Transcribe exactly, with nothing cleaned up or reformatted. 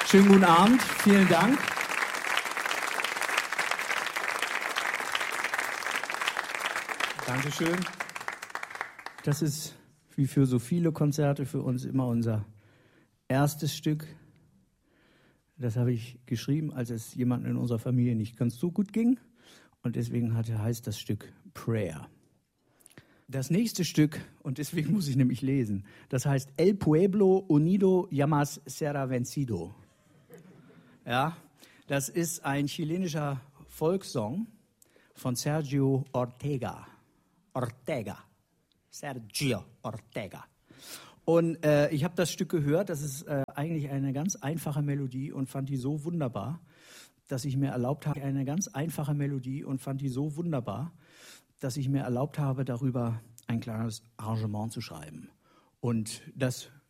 Schönen guten Abend, vielen Dank. Dankeschön. Das ist, wie für so viele Konzerte, für uns immer unser erstes Stück. Das habe ich geschrieben, als es jemandem in unserer Familie nicht ganz so gut ging. Und deswegen hatte, heißt das Stück Prayer. Das nächste Stück, und deswegen muss ich nämlich lesen, das heißt El Pueblo Unido Llamas Será Vencido. Ja, das ist ein chilenischer Volkssong von Sergio Ortega. Ortega. Sergio Ortega. Und äh, ich habe das Stück gehört, das ist äh, eigentlich eine ganz einfache Melodie und fand die so wunderbar, dass ich mir erlaubt habe, eine ganz einfache Melodie und fand die so wunderbar, dass ich mir erlaubt habe, darüber ein kleines Arrangement zu schreiben. Und das